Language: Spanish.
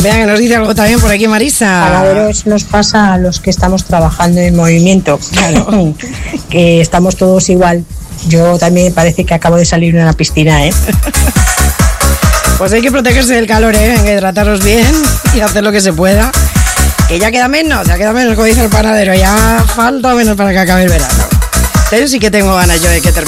Vean que nos dice algo también por aquí Marisa. Panaderos nos pasa a los que estamos trabajando en movimiento, claro, que estamos todos igual. Yo también parece que acabo de salir de una piscina, ¿eh? Pues hay que protegerse del calor, ¿eh? Hay que hidratarnos bien y hacer lo que se pueda. Que ya queda menos, como dice el panadero, ya falta menos para que acabe el verano. Pero sí que tengo ganas yo de que termine.